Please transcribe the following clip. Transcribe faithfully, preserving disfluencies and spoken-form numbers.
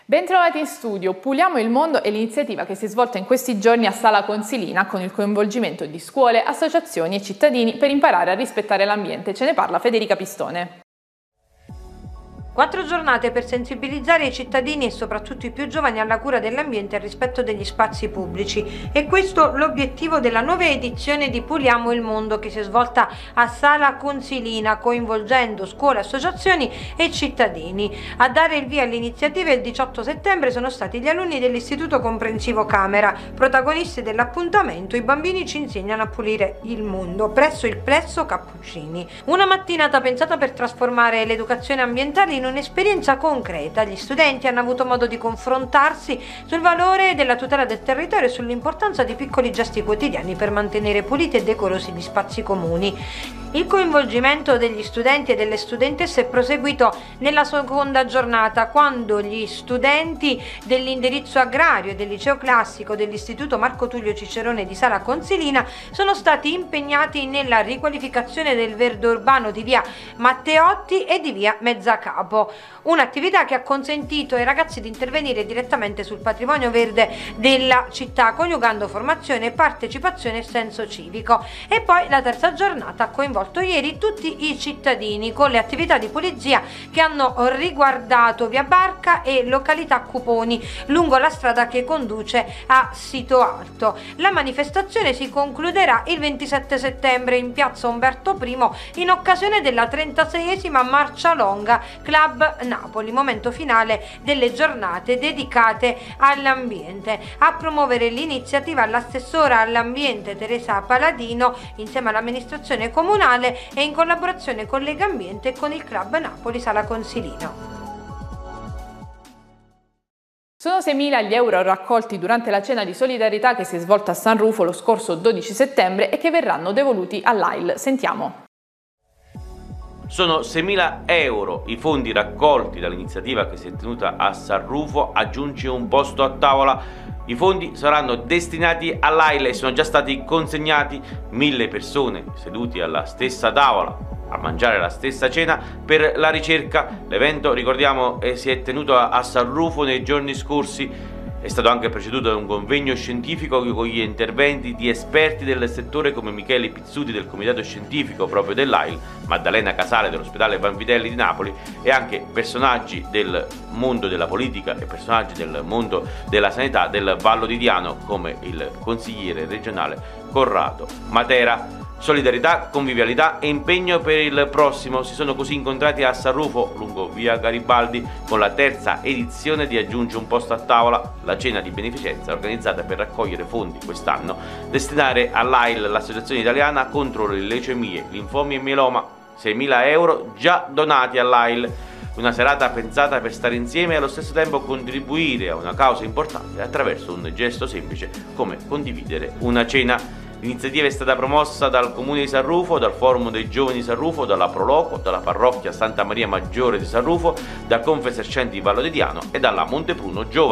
Bentrovati in studio, Puliamo il mondo è l'iniziativa che si è svolta in questi giorni a Sala Consilina con il coinvolgimento di scuole, associazioni e cittadini per imparare a rispettare l'ambiente. Ce ne parla Federica Pistone. Quattro giornate per sensibilizzare i cittadini e soprattutto i più giovani alla cura dell'ambiente e al rispetto degli spazi pubblici. E questo l'obiettivo della nuova edizione di Puliamo il mondo che si è svolta a Sala Consilina coinvolgendo scuole, associazioni e cittadini. A dare il via all'iniziativa il diciotto settembre sono stati gli alunni dell'Istituto Comprensivo Camera. Protagonisti dell'appuntamento, i bambini ci insegnano a pulire il mondo presso il Plesso Cappuccini. Una mattinata pensata per trasformare l'educazione ambientale in un'esperienza concreta. Gli studenti hanno avuto modo di confrontarsi sul valore della tutela del territorio e sull'importanza di piccoli gesti quotidiani per mantenere puliti e decorosi gli spazi comuni. Il coinvolgimento degli studenti e delle studentesse è proseguito nella seconda giornata, quando gli studenti dell'indirizzo agrario e del liceo classico dell'Istituto Marco Tullio Cicerone di Sala Consilina sono stati impegnati nella riqualificazione del verde urbano di via Matteotti e di via Mezzacapo, un'attività che ha consentito ai ragazzi di intervenire direttamente sul patrimonio verde della città, coniugando formazione, partecipazione e senso civico. E poi la terza giornata ha coinvolto ieri tutti i cittadini con le attività di pulizia che hanno riguardato via Barca e località Cuponi lungo la strada che conduce a Sito Alto. La manifestazione si concluderà il ventisette settembre in piazza Umberto primo in occasione della trentaseiesima Marcia Longa Club Napoli, momento finale delle giornate dedicate all'ambiente. A promuovere l'iniziativa l'assessora all'ambiente Teresa Paladino insieme all'amministrazione comunale e in collaborazione con Legambiente e con il Club Napoli Sala Consilina. Sono seimila gli euro raccolti durante la cena di solidarietà che si è svolta a San Rufo lo scorso dodici settembre e che verranno devoluti all'A I L. Sentiamo. Sono seimila euro i fondi raccolti dall'iniziativa che si è tenuta a San Rufo, aggiungi un posto a tavola. I fondi saranno destinati all'A I L e sono già stati consegnati. Mille persone seduti alla stessa tavola a mangiare la stessa cena per la ricerca. L'evento, ricordiamo, eh, si è tenuto a, a San Rufo nei giorni scorsi. È stato anche preceduto da un convegno scientifico con gli interventi di esperti del settore come Michele Pizzuti del comitato scientifico proprio dell'A I L, Maddalena Casale dell'ospedale Vanvitelli di Napoli e anche personaggi del mondo della politica e personaggi del mondo della sanità del Vallo di Diano come il consigliere regionale Corrado Matera. Solidarietà, convivialità e impegno per il prossimo si sono così incontrati a San Rufo lungo via Garibaldi con la terza edizione di Aggiungi un posto a tavola, la cena di beneficenza organizzata per raccogliere fondi quest'anno, destinare all'A I L, l'associazione italiana contro le leucemie, linfomi e mieloma, seimila euro già donati all'A I L. Una serata pensata per stare insieme e allo stesso tempo contribuire a una causa importante attraverso un gesto semplice come condividere una cena. L'iniziativa è stata promossa dal Comune di San Rufo, dal Forum dei Giovani di San Rufo, dalla Proloco, dalla Parrocchia Santa Maria Maggiore di San Rufo, da Confesercenti di Vallo di Diano e dalla Montepruno Giovani.